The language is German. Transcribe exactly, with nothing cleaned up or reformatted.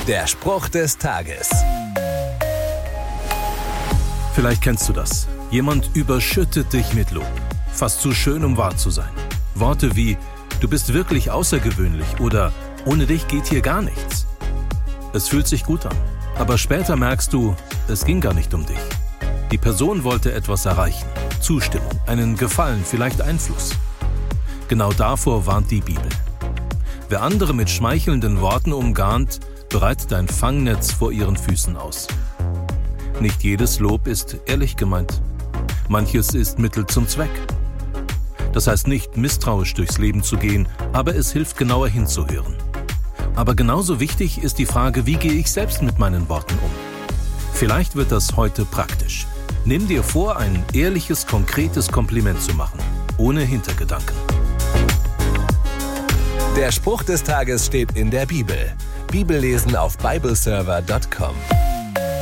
Der Spruch des Tages. Vielleicht kennst du das. Jemand überschüttet dich mit Lob. Fast zu schön, um wahr zu sein. Worte wie, du bist wirklich außergewöhnlich oder ohne dich geht hier gar nichts. Es fühlt sich gut an, aber später merkst du, es ging gar nicht um dich. Die Person wollte etwas erreichen. Zustimmung, einen Gefallen, vielleicht Einfluss. Genau davor warnt die Bibel. Wer andere mit schmeichelnden Worten umgarnt, breitet ein Fangnetz vor ihren Füßen aus. Nicht jedes Lob ist ehrlich gemeint. Manches ist Mittel zum Zweck. Das heißt nicht, misstrauisch durchs Leben zu gehen, aber es hilft genauer hinzuhören. Aber genauso wichtig ist die Frage, wie gehe ich selbst mit meinen Worten um? Vielleicht wird das heute praktisch. Nimm dir vor, ein ehrliches, konkretes Kompliment zu machen, ohne Hintergedanken. Der Spruch des Tages steht in der Bibel. Bibellesen auf bibleserver punkt com.